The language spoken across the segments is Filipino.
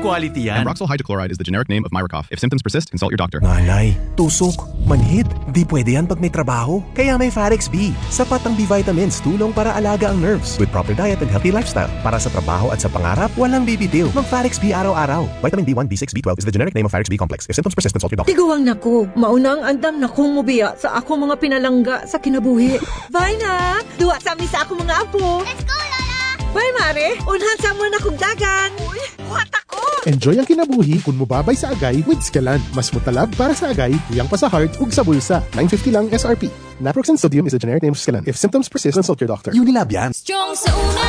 quality yan. Ambroxol hydrochloride is the generic name of Myricov. If symptoms persist, consult your doctor. Nanay, tusok, manhid. Di pwede yan pag may trabaho. Kaya may Farex B. Sapat ang B-vitamins, tulong para alaga ang nerves. With proper diet and healthy lifestyle. Para sa trabaho at sa pangarap, walang bibitiw. Mag-Farex B araw-araw. Vitamin B1, B6, B12 is the generic name of Farex B complex. If symptoms persist, consult your doctor. Tiguang nako, maunang andam na kong mubiya sa ako mga pinalangga sa kinabuhi. Bye na! Duwa sa amin sa ako mga apo. Let's go, Lola! Bye, Mare! Unhan sa mo na kong dagan. Uy, kuhat ako! Enjoy ang kinabuhi kung mubabay sa agay with Scalan. Mas mutalab para sa agay, tuyang pa sa heart, ug sa bulsa. $9.50 lang SRP. Naproxen sodium is the generic name of Scalan. If symptoms persist, consult your doctor. Unilab yan. Strong sa una,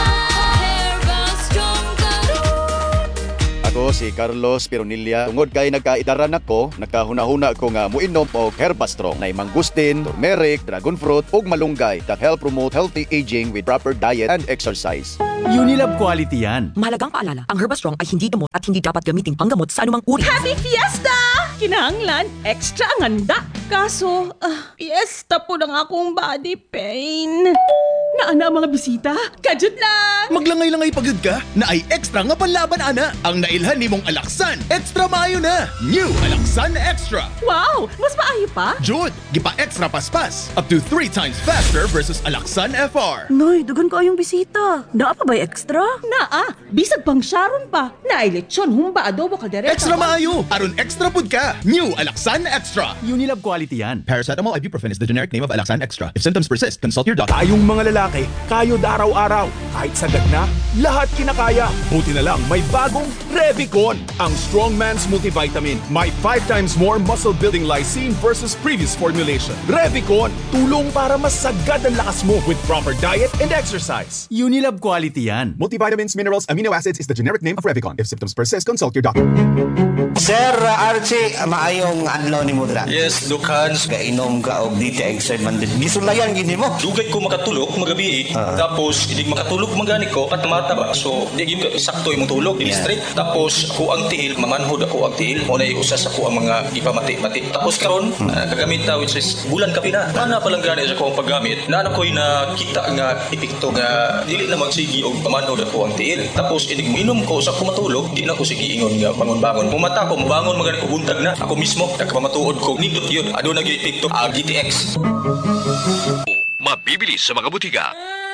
Herbal Strong karon. Ako si Carlos Pironilla. Tungod kay nagkaidaran ako, nagkahuna-huna ko nga muinom og Herbastrong na mangustin, turmeric, dragon fruit ug malunggay that help promote healthy aging with proper diet and exercise. Unilab quality yan. Mahalagang paalala, ang Herbastrong ay hindi gamot at hindi dapat gamitin panggamot sa anumang uri. Happy Fiesta! Kinahanglan, extra ang handa. Kaso, fiesta po ng akong body pain. Naana ang mga bisita? Kajud lang! Maglangay-langay pagod ka na ay extra nga panlaban ana. Ang nailhan ni mong Alaksan, extra maayo na. New Alaksan Extra. Wow! Mas maayo pa? Jud, gipa extra paspas. Up to 3 times faster versus Alaksan FR. Noy, dugan ko yung bisita. Naa pa ba extra? Naa, bisag pang Sharon pa. Naay lechon, humba, adobo, kaldereta. Extra maayo, aron extra pud ka. New Alaksan Extra. Unilab quality yan. Paracetamol ibuprofen is the generic name of Alaksan Extra. If symptoms persist, consult your doctor. Tayong mga lalaki, kayod araw-araw. Kahit sagad na, lahat kinakaya. Buti na lang, may bagong Revicon. Ang Strongman's Multivitamin. May 5 times more muscle-building lysine versus previous formulation. Revicon, tulong para mas sagad ang lakas mo with proper diet and exercise. Unilab quality yan. Multivitamins, minerals, amino acids is the generic name of Revicon. If symptoms persist, consult your doctor. Sir Archie, maayong adlaw ni mo dra. Yes, Dukhan. Gainom ka og DTX man din. Gisulayan gini mo. Dugay ko makatulog magabi. Tapos hindi makatulog magani ko at mata ba. So di gyud sakto imong tulog, di straight. Tapos ako ang tiil, mamanhod ako ang tiil. Mo na usas ako ang mga ipamati-mati. Tapos karon kagamit ta which is bulan kapi na. Ana pa lang gani sa ko ang paggamit. Na ko'y nakita nga epekto nga dili na magsigi og mamanhod ako ang tiil. Tapos inig minom ko sa kumatulog, di na ko sige ingon nga bangon-bangon. Mumata ko, mabangon magani ko buntag na. Ako mismo nagpamatuod ko nindot yun. Ano naging epekto? GTX. Mabibili sa mga butika.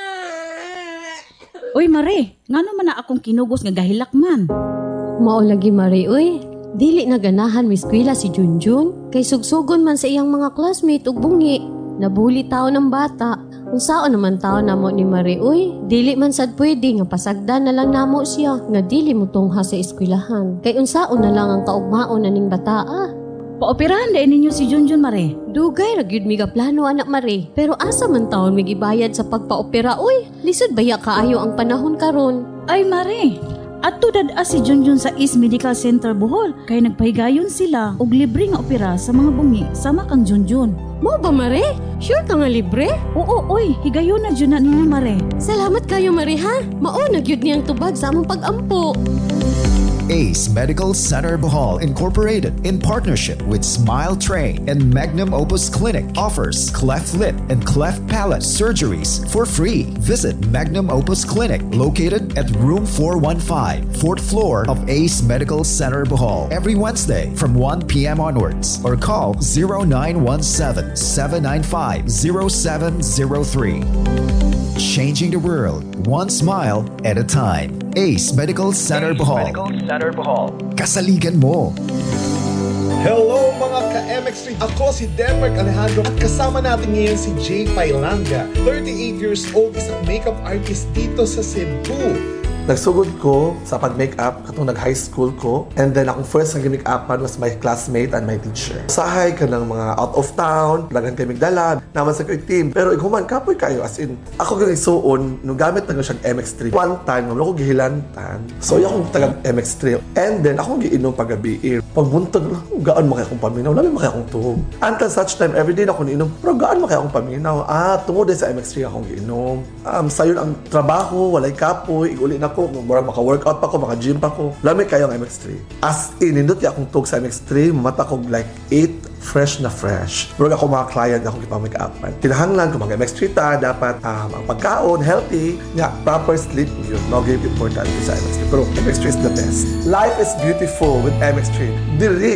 Uy, Mare, ngano man na akong kinugos nga gahilak man? Mao lagi, Mare, uy. Dili na ganahan mi eskwela si Junjun. Kay sugsugon man sa iyang mga classmate ug bungi. Nabuli tao ng bata. Unsaon naman tao namo ni Mare, uy. Dili man sad pwede nga pasagdan na lang namo siya nga dili mo tungha sa eskwelahan. Kay unsaon na lang ang kaugmaon na ning bataa. Paoperahan din ninyo si Junjun, Mare. Dugay ra gyud mi ga plano, anak Mare. Pero asa man taon mi gibayad sa pagpaopera, uy. Lisod baya kaayo ang panahon karon. Ay, Mare. At tudad si Junjun sa East Medical Center Bohol kay nagpahigayon sila og libre nga opera sa mga bungi sama kang Junjun. Mo ba, Mare? Sure ka nga libre? Oo, oy, higayon na dyan na ninyo, Mare. Salamat kayo, Mare, ha? Mao na gyud niyang tubag sa among pag-ampo. Ace Medical Center Bohol Incorporated, in partnership with Smile Train and Magnum Opus Clinic, offers cleft lip and cleft palate surgeries for free. Visit Magnum Opus Clinic, located at room 415, 4th floor of Ace Medical Center Bohol, every Wednesday from 1 p.m. onwards, or call 0917-795-0703. Changing the world, one smile at a time. Ace Medical Center Bohol. Kasaligan mo. Hello mga ka-MX3! Ako si Denmark Alejandro at kasama natin ngayon si Jay Pailanga. 38 years old, isang makeup artist dito sa Cebu. Nagsugod ko sa pag-makeup katong nag-high school ko, and then akong first na gimake-upan was my classmate and my teacher. Sahay ka ng mga out of town, lagan kay Migdala, naman sa team. Pero iguman, kapoy kayo, as in, ako ganyan suon, nung gamit na siyang MX3. One time, naman ako gihilantan. So, yung akong tagang MX3. And then, akong giinom pag-gabi. Pagbuntag, gaan makaya akong paminaw, namin makaya akong tuhog. Until such time, everyday na ako niinom, pero gaan makaya akong paminaw. Tungod din sa MX3 akong giinom. Sayon ang trabaho, walay kapoy, iguli na ko, maka-workout pa ko, maka-gym pa ko. Lamig kayo ang MX3. As in, nindot akong tug sa MX3, mata ko like 8 fresh na fresh. Pero ako mga client ako ipamake-upan. Kinahanglan kung mga MX3 ta, dapat ang pagkaon, healthy, nga, proper sleep yun. No, give important sa MX3. Pero MX3 is the best. Life is beautiful with MX3. Dili